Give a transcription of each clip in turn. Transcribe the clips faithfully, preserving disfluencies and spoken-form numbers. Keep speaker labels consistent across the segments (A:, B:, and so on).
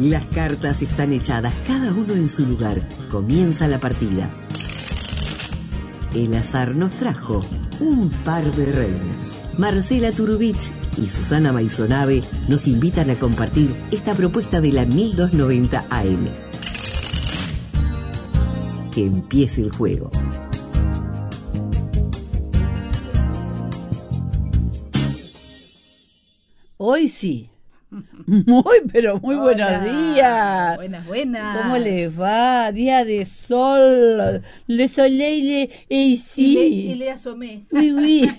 A: Las cartas están echadas, cada uno en su lugar. Comienza la partida. El azar nos trajo un par de reinas. Marcela Turubich y Susana Maisonave nos invitan a compartir esta propuesta de la mil doscientos noventa A M. Que empiece el juego.
B: Hoy sí. Muy, pero muy
C: Hola.
B: Buenos días.
C: Buenas, buenas.
B: ¿Cómo les va? Día de sol. Le soleil, y sí.
C: Y le, y le asomé.
B: Uy, uy.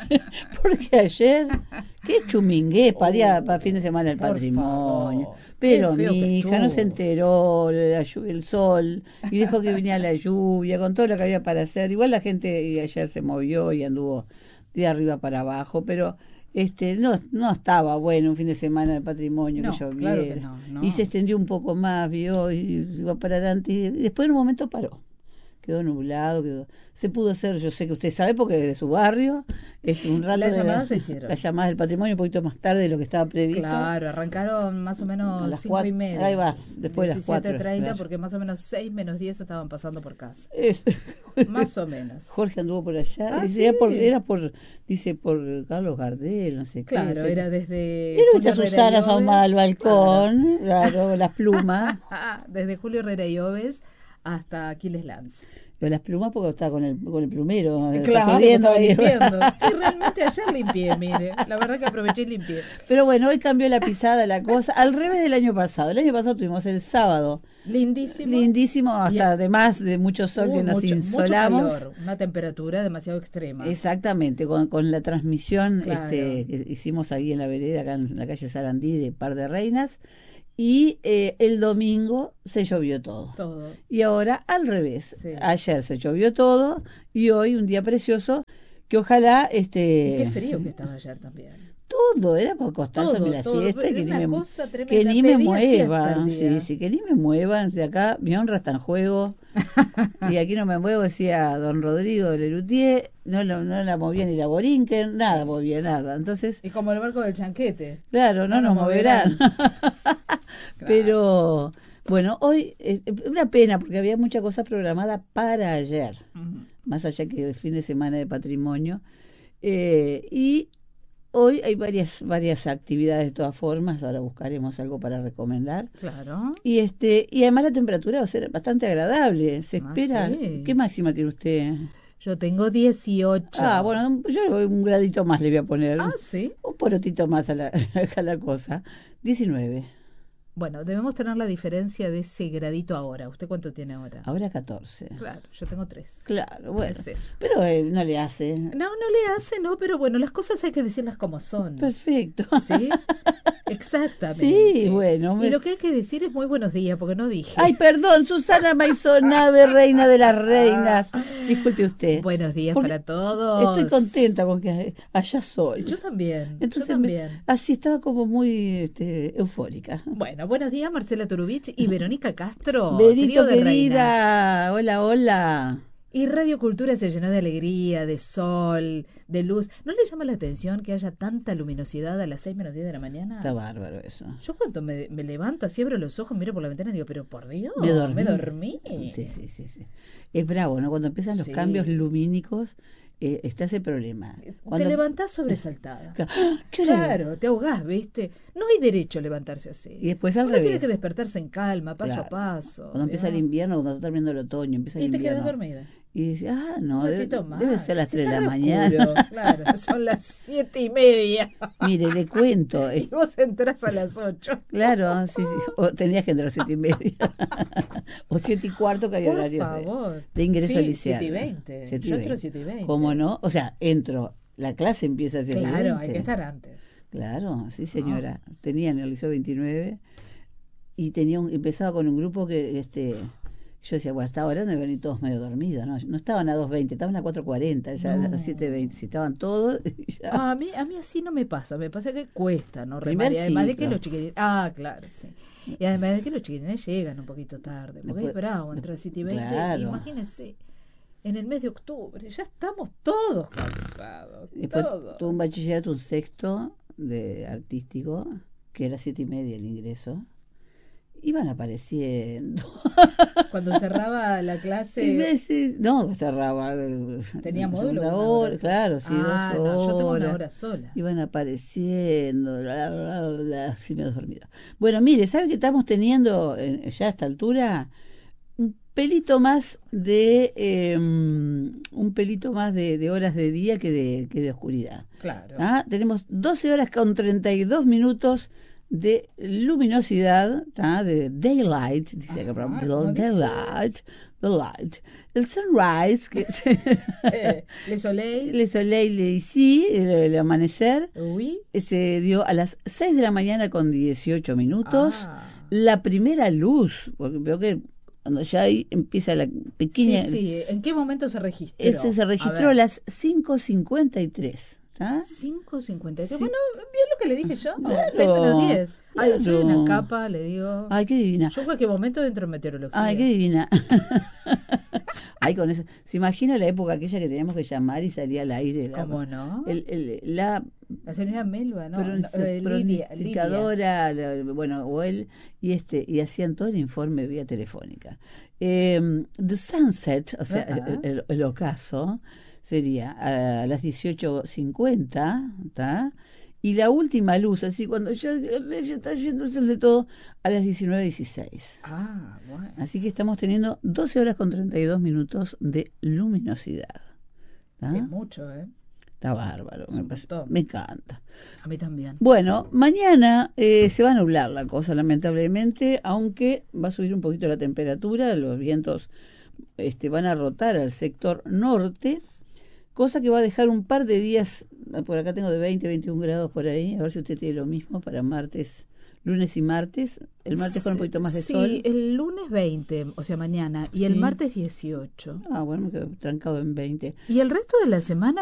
B: Porque ayer, qué chumingué para día, para fin de semana del
C: Por
B: patrimonio.
C: favor.
B: Pero
C: Qué feo
B: mi
C: que
B: hija no se
C: estuvo.
B: enteró, la llu- el sol, y dijo que venía la lluvia, con todo lo que había para hacer. Igual la gente ayer se movió y anduvo de arriba para abajo, pero este no no estaba bueno un fin de semana de patrimonio
C: No,
B: que lloviera.
C: claro que no, no.
B: Y se extendió un poco más, vio, y iba para adelante, y después en un momento paró. Quedó nublado, quedó. Se pudo hacer, yo sé que usted sabe, porque es de su barrio, este, un rato.
C: Las
B: de
C: llamadas
B: la-
C: se hicieron.
B: Las llamadas del patrimonio un poquito más tarde de lo que estaba previsto.
C: Claro, arrancaron más o
B: A
C: menos
B: las
C: cinco
B: cuatro,
C: y media.
B: ahí va, después de las cuatro,
C: diecisiete treinta,
B: claro.
C: porque más o menos seis menos diez estaban pasando por casa.
B: Es-
C: Más o menos.
B: Jorge anduvo por allá.
C: Ah,
B: dice,
C: ¿sí?
B: era, por, era por, dice, por Carlos Gardel, no sé qué.
C: Claro,
B: no sé
C: era
B: qué.
C: desde.
B: Era
C: Julio
B: mucha
C: Herrera
B: Susana
C: y Oves,
B: asomada al balcón, claro, las plumas.
C: claro. Desde Julio Herrera y Oves hasta Aquiles Lance.
B: Pero las plumas porque estaba con el, con el plumero. está
C: Claro,
B: jodiendo
C: estaba
B: ahí.
C: limpiando. Sí, realmente ayer limpié, mire. La verdad que aproveché y limpié.
B: Pero bueno, hoy cambió la pisada la cosa, al revés del año pasado. El año pasado tuvimos el sábado.
C: Lindísimo.
B: Lindísimo, hasta
C: Y-
B: además de mucho sol
C: Uy,
B: que nos
C: mucho,
B: insolamos.
C: mucho calor, una temperatura demasiado extrema.
B: Exactamente, con, con la transmisión
C: Claro.
B: este, que hicimos ahí en la vereda, acá en la calle Sarandí, de Par de Reinas, y eh, el domingo se llovió todo.
C: Todo.
B: Y ahora al revés,
C: Sí.
B: ayer se llovió todo y hoy un día precioso que ojalá
C: Y
B: este
C: qué frío que estaba ayer también.
B: todo era por acostarse
C: Todo,
B: en la
C: todo.
B: siesta y
C: Era
B: que ni
C: una
B: me,
C: cosa tremenda.
B: que ni me
C: Pedía siesta el
B: muevan,
C: día.
B: sí, sí, que ni me muevan, de acá mi honra está en juego. Y aquí no me muevo, decía don Rodrigo de Lelutier, no, lo- no la movía ni la Borinquen, nada movía, nada. Entonces,
C: Y como el barco del chanquete.
B: claro, no,
C: No
B: nos
C: nos
B: moverán.
C: moverán.
B: Pero, bueno, hoy, eh, una pena, porque había mucha cosa programada para ayer,
C: Ujú.
B: más allá que el fin de semana de patrimonio. Eh, y hoy hay varias, varias actividades de todas formas, ahora buscaremos algo para recomendar.
C: Claro.
B: Y este y además la temperatura va a ser bastante agradable. Se
C: Ah,
B: espera.
C: sí.
B: ¿Qué máxima tiene usted?
C: Yo tengo dieciocho.
B: Ah, bueno, yo un gradito más le voy a poner.
C: Ah, sí.
B: Un porotito más a la, a la cosa. diecinueve.
C: Bueno, debemos tener la diferencia de ese gradito ahora. ¿Usted cuánto tiene ahora?
B: Ahora catorce.
C: Claro, yo tengo tres.
B: Claro, bueno.
C: Es eso.
B: Pero eh, no le hace.
C: No, no le hace, no, pero bueno, las cosas hay que decirlas como son.
B: Perfecto.
C: ¿Sí? Exactamente.
B: Sí, bueno. me-
C: Y lo que hay que decir es muy buenos días, porque no dije.
B: Ay, perdón, Susana Maisonave, reina de las reinas. Disculpe usted.
C: Buenos días
B: Porque
C: para todos.
B: Estoy contenta con que haya sol.
C: Yo también.
B: Entonces,
C: yo
B: me-
C: también.
B: así estaba como muy este, eufórica.
C: Bueno, buenos días, Marcela Turubich y Verónica Castro.
B: Berito,
C: trío de reinas.
B: querida. Hola, hola.
C: Y Radio Cultura se llenó de alegría, de sol, de luz. ¿No le llama la atención que haya tanta luminosidad a las seis menos diez de la mañana?
B: Está bárbaro eso.
C: Yo cuando me, me levanto así, abro los ojos, miro por la ventana y digo, pero por Dios,
B: Me dormí.
C: me dormí.
B: Sí, sí, sí, sí. Es bravo, ¿no? Cuando empiezan los
C: Sí.
B: cambios lumínicos, eh, está ese problema. Cuando...
C: Te levantás sobresaltada.
B: Claro, ¡ah! ¿Qué hora es?
C: Claro, te ahogás, ¿viste? No hay derecho a levantarse así.
B: Y después al
C: Uno tiene
B: revés.
C: que despertarse en calma, paso
B: Claro.
C: a paso.
B: Cuando empieza el
C: ¿vio?
B: invierno, cuando está terminando el otoño, empieza el
C: Y te
B: invierno.
C: quedas dormida.
B: Y dice, ah, no,
C: Un
B: debe,
C: ratito más.
B: debe ser las
C: Si
B: tres de
C: está
B: la
C: re
B: mañana.
C: oscuro, claro, son las siete y media.
B: Mire, le cuento.
C: Y
B: eh,
C: vos entrás a las ocho.
B: Claro, sí, sí. O tenías que entrar a siete y media. O siete y cuarto, que hay
C: Por
B: horario de,
C: favor.
B: de ingreso
C: Sí,
B: aliciano.
C: siete y veinte.
B: Siete y
C: Yo
B: veinte.
C: entro siete y veinte.
B: ¿Cómo no? O sea, entro, la clase empieza a siete y
C: Claro, hay
B: veinte.
C: que estar antes.
B: Claro, sí, señora. Tenía en el Liceo veintinueve y tenía un, empezaba con un grupo que este yo decía, bueno, hasta ahora deben venir todos medio dormidos, ¿no? No estaban a dos veinte, estaban a cuatro cuarenta, ya
C: No.
B: a las siete veinte, si estaban todos. Ya.
C: Ah, a mí, a mí así no me pasa, me pasa que cuesta, ¿no?
B: Primer
C: Remar, y además de que
B: ciclo.
C: los chiquilines, ah, claro, sí. Y además de que los chiquilines llegan un poquito tarde, porque
B: Después-
C: es bravo entrar a siete y veinte,
B: Claro.
C: imagínense, en el mes de octubre, ya estamos todos cansados,
B: Después
C: todos.
B: tuve un bachillerato, un sexto de artístico, que era siete y media el ingreso. iban apareciendo.
C: Cuando cerraba la clase.
B: Y veces, no, cerraba.
C: ¿Tenía módulo?
B: Una
C: hora,
B: hora, claro, sí,
C: ah,
B: dos horas.
C: No, yo tengo una hora sola.
B: Iban apareciendo, bla, bla, bla, bla, así me he dormido. Bueno, mire, ¿sabe que estamos teniendo eh, ya a esta altura un pelito más de eh, un pelito más de, de horas de día que de, que de oscuridad?
C: Claro.
B: ¿Ah? Tenemos doce horas con treinta y dos minutos de luminosidad, ¿tá? De daylight, dice acá,
C: Ajá,
B: the
C: ¿cómo dice?
B: daylight, the light. El sunrise, que
C: eh, Le Soleil,
B: le soleil, le sí, el, el amanecer,
C: oui.
B: se dio a las seis de la mañana con dieciocho minutos.
C: Ah.
B: La primera luz, porque veo que cuando ya ahí empieza la pequeña...
C: Sí, sí. ¿En qué momento se registró?
B: Ese se registró a, a las cinco cincuenta y tres. ¿Ah?
C: cinco cincuenta y tres.
B: Sí.
C: Bueno, bien lo que le dije yo.
B: Claro,
C: seis menos diez. Ay,
B: claro.
C: soy una capa, le digo.
B: Ay, qué divina.
C: Yo en cualquier momento entro en meteorología.
B: Ay, qué divina. Ay, con eso. ¿Se imagina la época aquella que teníamos que llamar y salía al aire? La,
C: ¿Cómo no?
B: El, el, la
C: la señora Melba, ¿no?
B: Pronun-
C: no eh, Lidia,
B: pronosticadora, la, bueno, o él, y este y hacían todo el informe vía telefónica. Eh, the Sunset, o sea,
C: Ajá.
B: el, el, el ocaso, sería a las dieciocho cincuenta, ¿tá? Y la última luz, así cuando ya, ya está yendo el sol de todo, a las diecinueve dieciséis.
C: Ah, bueno.
B: Así que estamos teniendo doce horas con treinta y dos minutos de luminosidad. ¿Tá?
C: Es mucho, ¿eh?
B: Está bárbaro, me, parece, me encanta.
C: A mí también.
B: Bueno, mañana eh, se va a nublar la cosa, lamentablemente, aunque va a subir un poquito la temperatura, los vientos este, van a rotar al sector norte, cosa que va a dejar un par de días, por acá tengo de veinte, veintiún grados por ahí, a ver si usted tiene lo mismo para martes, lunes y martes, el martes con un poquito más de
C: sí,
B: sol.
C: Sí, el lunes veinte, o sea, mañana, y
B: sí.
C: El martes dieciocho.
B: Ah, bueno, me quedo trancado en veinte.
C: ¿Y el resto de la semana?